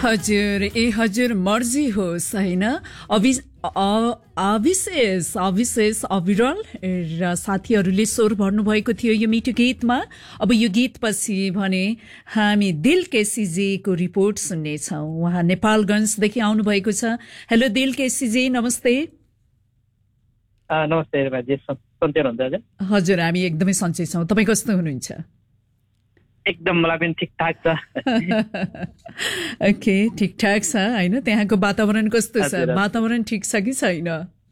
हजुर हजुर मर्जी होस् हैन अविशेष अविरल र साथीहरूले स्वर भर्नुभएको थियो यो मिठो गीतमा। अब यो गीतपछि भने हामी दिल केसीजीको रिपोर्ट सुन्नेछौँ। उहाँ नेपालगञ्जदेखि आउनुभएको छ। हेलो दिल केसीजी, नमस्ते। नमस्ते बाजे, सन्चै हुनुहुन्छ? हजुर हामी एकदमै सन्चै छौँ। तपाईँ कस्तो हुनुहुन्छ? एकदम मलाई पनि ठिकठाक छ। ओके, ठिकठाक छ हैन? त्यहाँको वातावरण कस्तो छ? वातावरण ठिक छ कि छैन?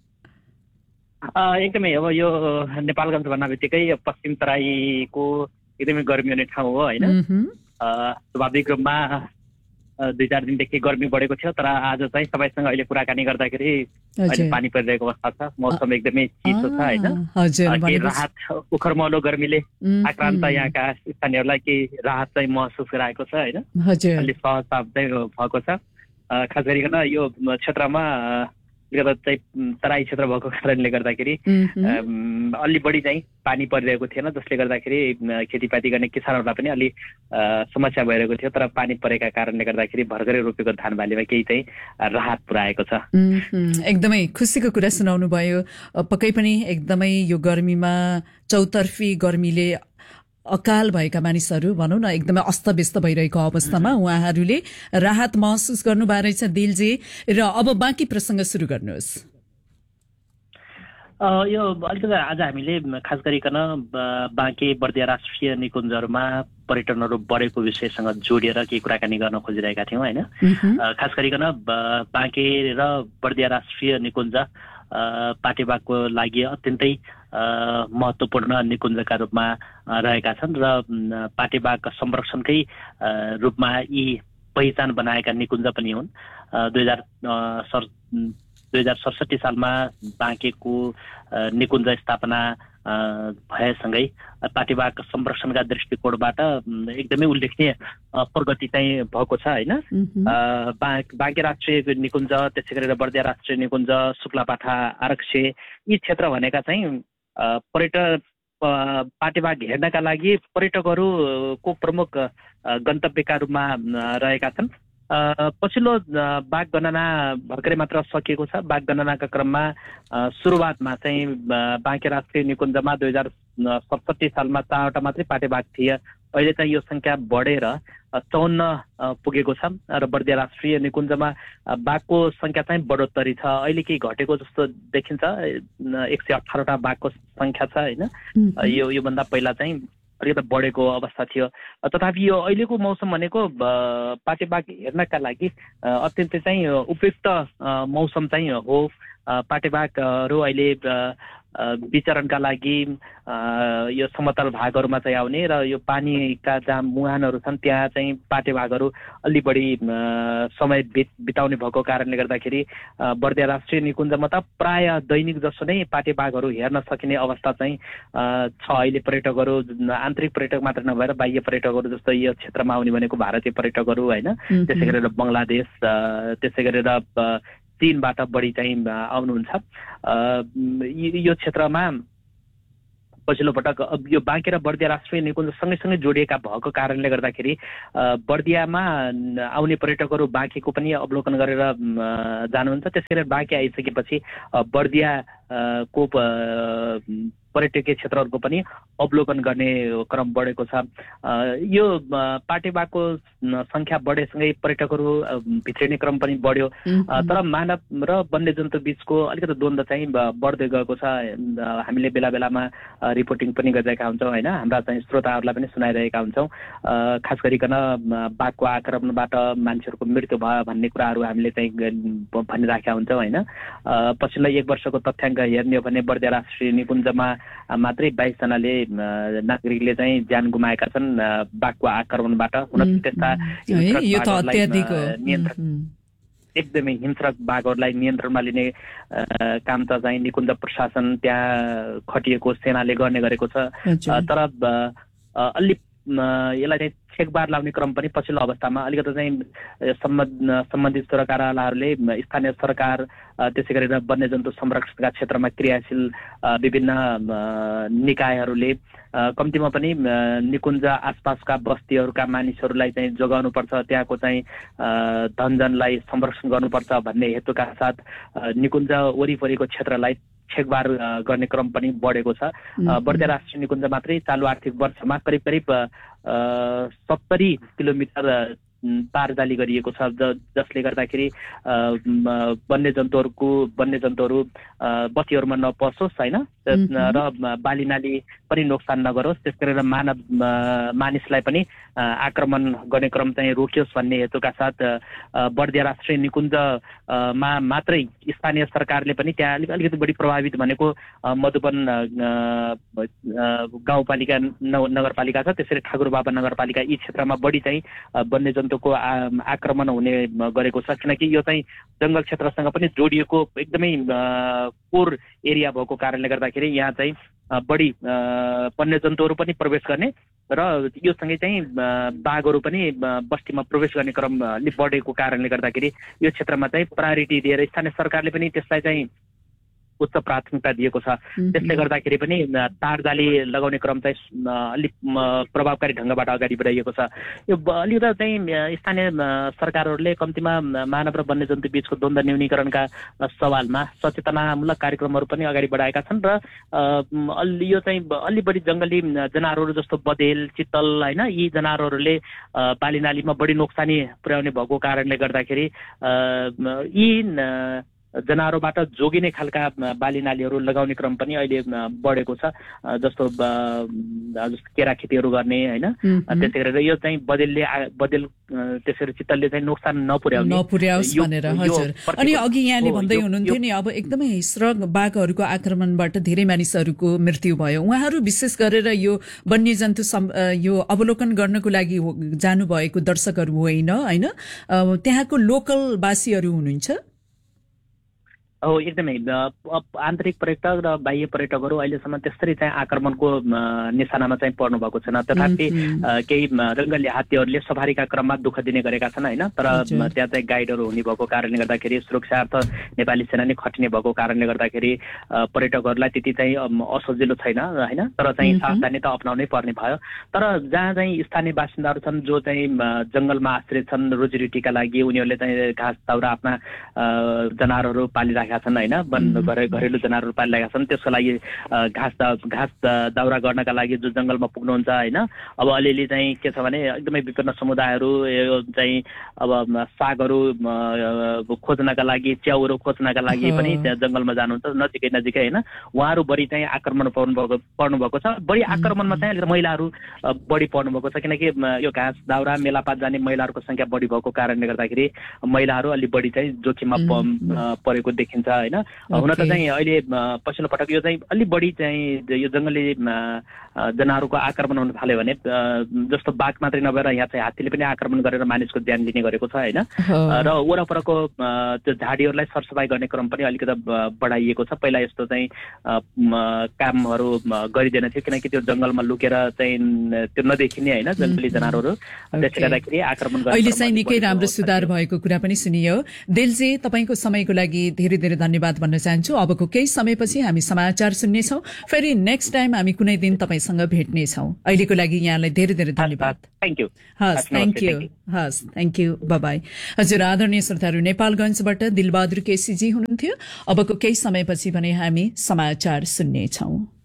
एकदमै। अब यो नेपालगञ्ज भन्ने बित्तिकै पश्चिम तराईको एकदमै गर्मी हुने ठाउँ हो हैन? स्वाभाविक रूपमा 2-4 दिनदेखि गर्मी बढेको थियो, तर आज चाहिँ सबैसँग अहिले कुराकानी गर्दाखेरि अहिले पानी परिरहेको अवस्था छ। मौसम एकदमै चिसो छ हैन? के राहत, उखरमौलो गर्मीले आक्रान्त यहाँका स्थानीयहरूलाई के राहत चाहिँ महसुस गराएको छ हैन? अलि सहज चाहिँ भएको छ। खास गरिकन यो क्षेत्रमा चाहिँ तराई क्षेत्र भएको कारणले गर्दाखेरि अलि बढी चाहिँ पानी परिरहेको थिएन, जसले गर्दाखेरि खेतीपाती गर्ने किसानहरूलाई पनि अलि समस्या भइरहेको थियो। तर पानी परेका कारणले गर्दाखेरि भर्खरै रोपेको धान बालीमा केही चाहिँ राहत पुर्याएको छ। एकदमै खुसीको कुरा सुनाउनु भयो। पक्कै पनि एकदमै यो गर्मीमा चौतर्फी गर्मीले अकाल भएका मानिसहरू भनौँ न एकदमै अस्तव्यस्त भइरहेको अवस्थामा उहाँहरूले राहत महसुस गर्नुभएको रहेछ दिलजी। र अब बाँकी प्रसङ्ग सुरु गर्नुहोस्। यो अलिकति आज हामीले खास गरिकन बाँके बर्दिया राष्ट्रिय निकुञ्जहरूमा पर्यटनहरू बढेको विषयसँग जोडिएर केही कुराकानी गर्न खोजिरहेका थियौँ होइन? खास गरिकन बाँके र बर्दिया राष्ट्रिय निकुञ्ज पाटेबाघको लागि अत्यन्तै महत्त्वपूर्ण निकुञ्जका रूपमा रहेका छन् र पाटेबाघ संरक्षणकै रूपमा यी पहिचान बनाएका निकुञ्ज पनि हुन्। 2067 सालमा बाँकेको निकुञ्ज स्थापना भएसँगै पाटेबाघ संरक्षणका दृष्टिकोणबाट एकदमै उल्लेखनीय प्रगति चाहिँ भएको छ होइन? बाँके राष्ट्रिय निकुञ्ज, त्यसै गरेर बर्दिया राष्ट्रिय निकुञ्ज, शुक्लापाठा आरक्षे, यी क्षेत्र भनेका चाहिँ पाटेबाघ हेर्नका लागि पर्यटकहरूको प्रमुख गन्तव्यका रूपमा रहेका छन्। पछिल्लो बाघ गणना भर्खरै मात्र सकिएको छ। बाघ गणनाका क्रममा सुरुवातमा चाहिँ बाँके राष्ट्रिय निकुञ्जमा 2067 सालमा 4वटा मात्रै पाटेबाघ थिए। अहिले चाहिँ यो संख्या बढेर 54 पुगेको छ र बर्दिया राष्ट्रिय निकुञ्जमा बाघको संख्या चाहिँ बढोत्तरी छ। अहिले केही घटेको जस्तो देखिन्छ। 118वटा बाघको संख्या छ होइन? योभन्दा पहिला चाहिँ अलिकति बढेको अवस्था थियो। तथापि यो अहिलेको मौसम भनेको पाटेबाघ हेर्नका लागि अत्यन्तै चाहिँ उपयुक्त मौसम चाहिँ हो। पाटेबाघहरू अहिले विचरणका लागि यो समतल भागहरूमा चाहिँ आउने र यो पानीका जहाँ मुहानहरू छन् त्यहाँ चाहिँ पाटेबाघहरू अलि बढी समय बिताउने भएको कारणले गर्दाखेरि बर्दिया राष्ट्रिय निकुञ्जमा त प्राय दैनिक जसो नै पाटेबाघहरू हेर्न सकिने अवस्था चाहिँ छ। अहिले पर्यटकहरू आन्तरिक पर्यटक मात्र नभएर बाह्य पर्यटकहरू जस्तो यो क्षेत्रमा आउने भनेको भारतीय पर्यटकहरू होइन, त्यसै गरेर बङ्गलादेश, त्यसै गरेर चीनबाट बढी चाहिँ आउनुहुन्छ। यो क्षेत्रमा पछिल्लो पटक यो बाँके र बर्दिया राष्ट्रिय निकुञ्ज सँगै जोडिएका भएको कारणले गर्दाखेरि बर्दियामा आउने पर्यटकहरू बाँकेको पनि अवलोकन गरेर जानुहुन्छ। त्यसैले बाँके आइसकेपछि बर्दियाको पर्यटकीय क्षेत्रहरूको पनि अवलोकन गर्ने क्रम बढेको छ। यो पाटेबाघको संख्या बढेसँगै पर्यटकहरू भित्रिने क्रम पनि बढ्यो। तर मानव र वन्यजन्तु बीचको अलिकति द्वन्द्व चाहिँ बढ्दै गएको छ। हामीले बेला बेलामा रिपोर्टिङ पनि गरिरहेका हुन्छौँ होइन? हाम्रा चाहिँ श्रोताहरूलाई पनि सुनाइरहेका हुन्छौँ। खास गरिकन बाघको आक्रमणबाट मान्छेहरूको मृत्यु भयो भन्ने कुराहरू हामीले चाहिँ भनिराखेका हुन्छौँ होइन? पछिल्लो 1 वर्षको तथ्याङ्क हेर्ने हो भने बर्दिया राष्ट्रिय निकुञ्जमा मात्रै 22 जनाले नागरिकले चाहिँ ज्यान गुमाएका छन् बाघको आक्रमणबाट। हुन त्यस्ता एकदमै हिंस्रक बाघहरूलाई नियन्त्रणमा लिने काम त चाहिँ निकुञ्ज प्रशासन त्यहाँ खटिएको सेनाले गर्ने गरेको छ। तर अलि यसलाई चाहिँ छेकबार लाउने क्रम पनि पछिल्लो अवस्थामा अलिकति चाहिँ सम्बन्धित सरकारवालाहरूले स्थानीय सरकार त्यसै गरेर वन्यजन्तु संरक्षणका क्षेत्रमा क्रियाशील विभिन्न निकायहरूले कम्तीमा पनि निकुञ्ज आसपासका बस्तीहरूका मानिसहरूलाई चाहिँ जोगाउनुपर्छ, त्यहाँको चाहिँ धनजनलाई संरक्षण गर्नुपर्छ भन्ने हेतुका साथ निकुञ्ज वरिपरिको क्षेत्रलाई छेकबार गर्ने क्रम पनि बढेको छ। बर्दिया राष्ट्रिय निकुञ्ज मात्रै चालु आर्थिक वर्षमा करिब करिब 70 किलोमिटर तारजाली गरिएको छ, जसले गर्दाखेरि वन्यजन्तुहरू बस्तीहरूमा नपसोस् होइन र बालीनाली पनि नोक्सान नगरोस्, त्यस गरेर मानिसलाई पनि आक्रमण गर्ने क्रम चाहिँ रोकियोस् भन्ने हेतुका साथ बर्दिया राष्ट्रिय निकुञ्जमा मात्रै स्थानीय सरकारले पनि त्यहाँ अलिकति बढी प्रभावित भनेको मधुवन गाउँपालिका नगरपालिका छ, त्यसरी ठाकुरबाबा नगरपालिका, यी क्षेत्रमा बढी चाहिँ वन्यजन्तुको आक्रमण हुने गरेको छ, किनकि यो चाहिँ जङ्गल क्षेत्रसँग पनि जोडिएको एकदमै कोर एरिया भएको कारणले गर्दाखेरि यहाँ चाहिँ बढी वन्यजन्तुहरू पनि प्रवेश गर्ने र यो सँगै चाहिँ बाघहरू पनि बस्तीमा प्रवेश गर्ने क्रम अलि बढेको कारणले गर्दाखेरि यो क्षेत्रमा चाहिँ प्रायोरिटी दिएर स्थानीय सरकारले पनि त्यसलाई चाहिँ उच्च प्राथमिकता दिएको छ। त्यसले गर्दाखेरि पनि तारजाली लगाउने क्रम चाहिँ अलिक प्रभावकारी ढङ्गबाट अगाडि बढाइएको छ। यो अलिकति चाहिँ स्थानीय सरकारहरूले कम्तीमा मानव र वन्यजन्तु बीचको द्वन्द्व न्यूनीकरणका सवालमा सचेतनामूलक कार्यक्रमहरू पनि अगाडि बढाएका छन् र यो चाहिँ अलि बढी जङ्गली जनावरहरू जस्तो बदेल, चित्तल होइन, यी जनावरहरूले बालीनालीमा बढी नोक्सानी पुर्याउने भएको कारणले गर्दाखेरि यी जनावरबाट जोगिने खालका बालीनालीहरू लगाउने क्रम पनि अहिले बढेको छ, जस्तो केरा खेतीहरू गर्ने होइन। त्यसै गरेर यो चाहिँ बदेल त्यसरी चित्तलले चाहिँ नोक्सान नपुर्याओस् भनेर। हजुर, अनि अघि यहाँले भन्दै हुनुहुन्थ्यो नि अब एकदमै हिंस्र बाघहरूको आक्रमणबाट धेरै मानिसहरूको मृत्यु भयो, उहाँहरू विशेष गरेर यो वन्यजन्तु यो अवलोकन गर्नको लागि जानुभएको दर्शकहरू होइन, त्यहाँको लोकल वासीहरू हुनुहुन्छ? हो, एकदमै आन्तरिक पर्यटक र बाह्य पर्यटकहरू अहिलेसम्म त्यसरी चाहिँ आक्रमणको निशानामा चाहिँ पर्नु भएको छैन। तथापि केही जङ्गली हात्तीहरूले सफारीका क्रममा दुःख दिने गरेका छन् होइन, तर त्यहाँ चाहिँ गाइडहरू हुने भएको कारणले गर्दाखेरि सुरक्षार्थ नेपाली सेना नै खटिने भएको कारणले गर्दाखेरि पर्यटकहरूलाई त्यति चाहिँ असजिलो छैन होइन, तर चाहिँ सावधानी त अप्नाउनै पर्ने भयो। तर जहाँ चाहिँ स्थानीय बासिन्दाहरू छन् जो चाहिँ जङ्गलमा आश्रित छन् रोजीरोटीका लागि, उनीहरूले चाहिँ घाँस दाउरा आफ्ना जनावरहरू पालिरहेका छन् होइन, घरेलु जनावरहरू पालिरहेका छन्, त्यसको लागि घाँस दाउरा गर्नका लागि जो जङ्गलमा पुग्नुहुन्छ होइन। अब अलिअलि चाहिँ के छ भने एकदमै विभिन्न समुदायहरू यो चाहिँ अब सागहरू खोज्नका लागि, च्याउहरू खोज्नका लागि पनि त्यहाँ जङ्गलमा जानुहुन्छ नजिकै होइन, उहाँहरू बढी चाहिँ आक्रमण पर्नु भएको छ। बढी आक्रमणमा चाहिँ अलिकति महिलाहरू बढी पर्नु भएको छ, किनकि यो घाँस दाउरा मेलापात जाने महिलाहरूको सङ्ख्या बढी भएको कारणले गर्दाखेरि महिलाहरू अलि बढी चाहिँ जोखिममा परेको देखिन्छ होइन। हुन त चाहिँ अहिले पछिल्लो पटक यो चाहिँ अलि बढी चाहिँ यो जङ्गली जनावरको आक्रमण हुन थाल्यो भने जस्तो बाघ मात्रै नभएर यहाँ चाहिँ हात्तीले पनि आक्रमण गरेर मानिसको ज्यान लिने गरेको छ होइन, र वरपरको त्यो झाडीहरूलाई सरसफाइ गर्ने क्रम पनि अलिकति बढाइएको छ। पहिला यस्तो चाहिँ कामहरू गरिँदैन थियो, किनकि त्यो जङ्गलमा लुकेर चाहिँ त्यो नदेखिने होइन जङ्गली जनावरहरू, त्यसले गर्दाखेरि आक्रमण गर्ने अहिले चाहिँ निकै राम्रो सुधार भएको कुरा पनि सुनियो। दिलजी, तपाईँको समयको लागि धेरै धेरै धन्यवाद भन्न चाहन्छु। अबको केही समयपछि हामी समाचार सुन्नेछौँ, फेरि नेक्स्ट टाइम हामी कुनै दिन तपाईँसँग भेट्नेछौँ। अहिलेको लागि यहाँलाई धेरै धेरै धन्यवाद। Thank you, by. हजुर, आदरणीय श्रोताहरू, नेपालगञ्जबाट दिलबहादुर केसीजी हुनुहुन्थ्यो। अबको केही समयपछि भने हामी समाचार सुन्नेछौँ।